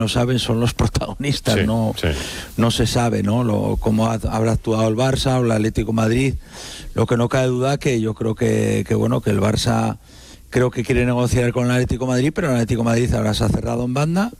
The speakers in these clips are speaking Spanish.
no saben son los protagonistas, Sí, no, sí. no se sabe, ¿no? Cómo habrá actuado el Barça o el Atlético de Madrid. Lo que no cabe duda que yo creo que bueno, que el Barça creo que quiere negociar con el Atlético de Madrid, pero el Atlético de Madrid ahora se ha cerrado en banda.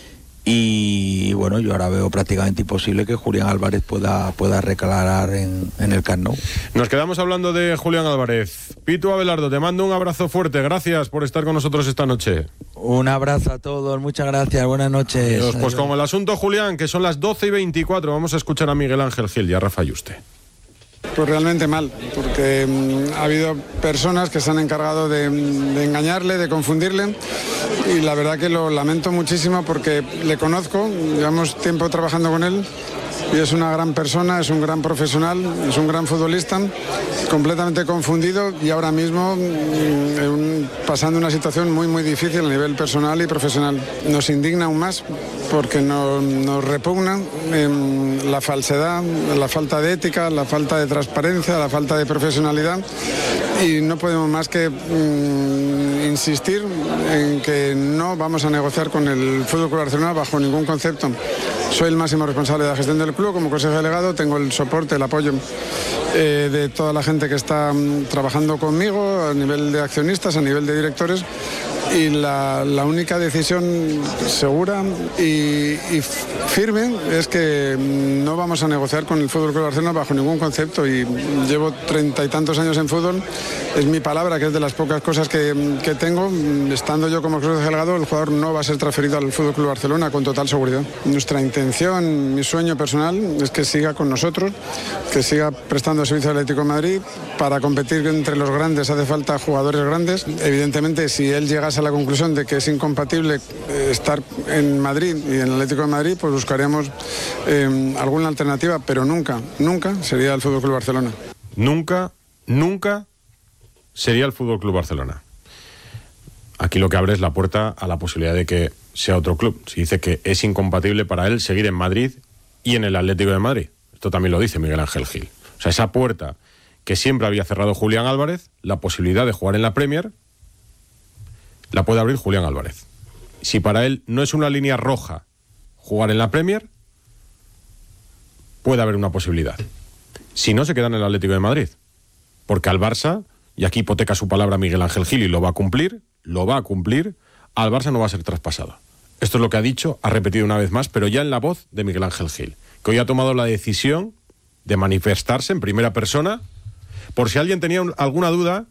Y bueno, yo ahora veo prácticamente imposible que Julián Álvarez pueda recalar en el Camp Nou. Nos quedamos hablando de Julián Álvarez. Pitu Abelardo, te mando un abrazo fuerte. Gracias por estar con nosotros esta noche. Un abrazo a todos, muchas gracias, buenas noches. Pues Adiós. con el asunto Julián, que son las 12:24, vamos a escuchar a Miguel Ángel Gil y a Rafa Yuste. Pues realmente mal, porque ha habido personas que se han encargado de engañarle, de confundirle, y la verdad que lo lamento muchísimo porque le conozco, llevamos tiempo trabajando con él y es una gran persona, es un gran profesional, es un gran futbolista, completamente confundido y ahora mismo pasando una situación muy muy difícil a nivel personal y profesional. Nos indigna aún más porque nos repugna la falsedad, la falta de ética, la falta de transparencia, la falta de profesionalidad, y no podemos más que insistir en que no vamos a negociar con el FC Barcelona bajo ningún concepto. Soy el máximo responsable de la gestión del club como consejero delegado, tengo el soporte, el apoyo de toda la gente que está trabajando conmigo a nivel de accionistas, a nivel de directores, y la única decisión segura y firme es que no vamos a negociar con el FC Barcelona bajo ningún concepto, y llevo 30 y tantos años en fútbol, es mi palabra, que es de las pocas cosas que tengo. Estando yo como consejero delegado, el jugador no va a ser transferido al FC Barcelona con total seguridad. Nuestra intención, mi sueño personal es que siga con nosotros, que siga prestando servicio al Atlético de Madrid. Para competir entre los grandes hace falta jugadores grandes. Evidentemente, si él llegase a la conclusión de que es incompatible estar en Madrid y en el Atlético de Madrid, pues buscaremos alguna alternativa, pero nunca sería el FC Barcelona. Nunca sería el FC Barcelona. Aquí lo que abre es la puerta a la posibilidad de que sea otro club. Si dice que es incompatible para él seguir en Madrid y en el Atlético de Madrid. Esto también lo dice Miguel Ángel Gil. O sea, esa puerta que siempre había cerrado Julián Álvarez, la posibilidad de jugar en la Premier, la puede abrir Julián Álvarez. Si para él no es una línea roja jugar en la Premier, puede haber una posibilidad. Si no, se queda en el Atlético de Madrid. Porque al Barça, y aquí hipoteca su palabra Miguel Ángel Gil y lo va a cumplir, al Barça no va a ser traspasado. Esto es lo que ha dicho, ha repetido una vez más, pero ya en la voz de Miguel Ángel Gil, que hoy ha tomado la decisión de manifestarse en primera persona, por si alguien tenía alguna duda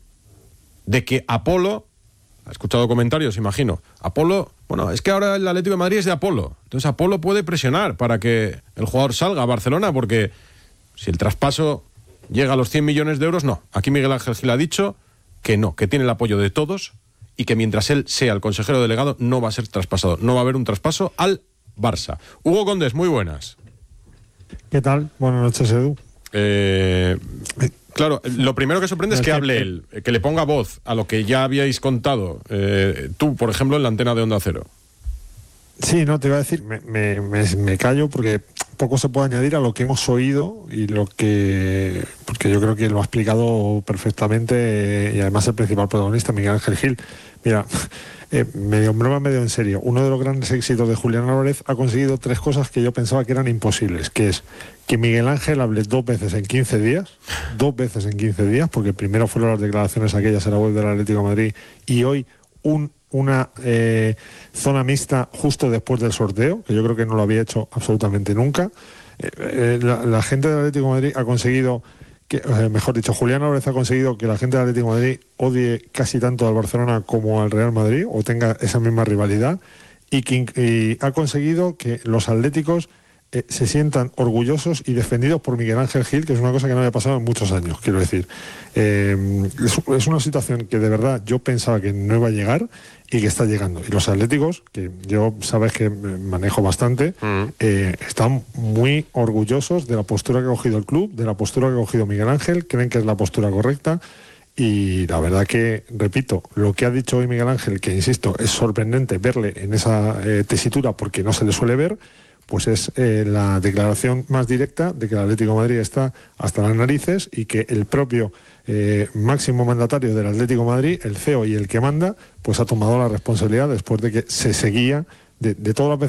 de que Apolo, ha escuchado comentarios, imagino, Apolo, bueno, es que ahora el Atlético de Madrid es de Apolo, entonces Apolo puede presionar para que el jugador salga a Barcelona, porque si el traspaso llega a los 100 millones de euros, no. Aquí Miguel Ángel Gil ha dicho que no, que tiene el apoyo de todos y que mientras él sea el consejero delegado no va a ser traspasado, no va a haber un traspaso al Barça. Hugo Condés, muy buenas. ¿Qué tal? Buenas noches, Edu. Claro, lo primero que sorprende es que hable él, que le ponga voz a lo que ya habíais contado tú, por ejemplo, en la antena de Onda Cero. Sí, no, te iba a decir, me callo porque poco se puede añadir a lo que hemos oído y porque yo creo que lo ha explicado perfectamente, y además el principal protagonista, Miguel Ángel Gil. Mira, medio en broma, medio en serio, uno de los grandes éxitos de Julián Álvarez ha conseguido 3 cosas que yo pensaba que eran imposibles, que es que Miguel Ángel hable 2 veces en 15 días, porque primero fueron las declaraciones aquellas en la web del Atlético de Madrid y hoy una zona mixta justo después del sorteo, que yo creo que no lo había hecho absolutamente nunca. La gente del Atlético de Madrid ha conseguido mejor dicho, Julián Álvarez ha conseguido que la gente del Atlético de Madrid odie casi tanto al Barcelona como al Real Madrid, o tenga esa misma rivalidad, y ha conseguido que los atléticos se sientan orgullosos y defendidos por Miguel Ángel Gil, que es una cosa que no había pasado en muchos años, quiero decir. Es una situación que de verdad yo pensaba que no iba a llegar y que está llegando. Y los atléticos, que yo sabes que manejo bastante, están muy orgullosos de la postura que ha cogido el club, de la postura que ha cogido Miguel Ángel, creen que es la postura correcta. Y la verdad que, repito, lo que ha dicho hoy Miguel Ángel, que insisto, es sorprendente verle en esa tesitura porque no se le suele ver, pues es la declaración más directa de que el Atlético de Madrid está hasta las narices y que el propio máximo mandatario del Atlético de Madrid, el CEO y el que manda, pues ha tomado la responsabilidad después de que se seguía de todas las veces